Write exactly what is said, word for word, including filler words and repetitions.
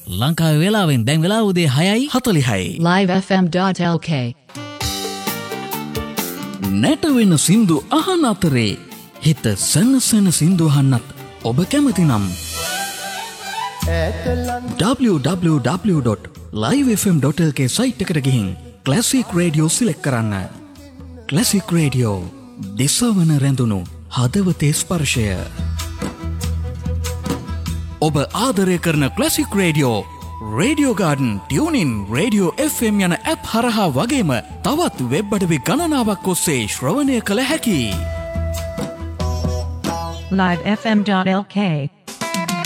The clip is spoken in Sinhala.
ලංකාවේ වෙලාවෙන් දැන් වෙලාව උදේ හයයි හතළිහයි. live f m dot l k. නැට වෙන සින්දු අහන අතරේ හිත සනසන සින්දු අහන්නත් ඔබ කැමති නම් w w w dot live f m dot l k site එකට ගිහින් ක්ලාසික් රේඩියෝ සිලෙක්ට් කරන්න. ක්ලාසික් රේඩියෝ දිසවන රැඳුණු හදවතේ ස්පර්ශය. ඔබ ආදරය කරන classic radio, radio garden, tuning, radio F M යන ඇප් හරහා වගේම තවත් වෙබ් අඩවි ගණනාවක් ඔස්සේ ශ්‍රවණය කළ හැකි. live f m dot l k